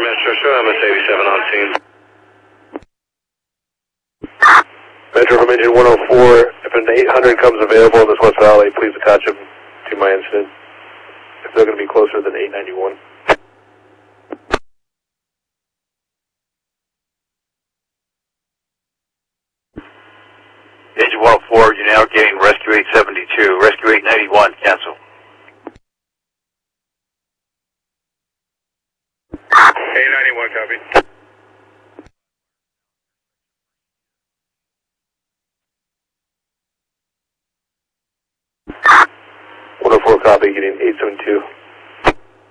Metro, show MS-87 on scene. Metro from engine 104, if an 800 comes available in this West Valley, please attach them to my incident. If they're going to be closer than 891. Engine 104, you're now getting rescue 872. Rescue 891, cancel. 891, copy. Copy, getting 872.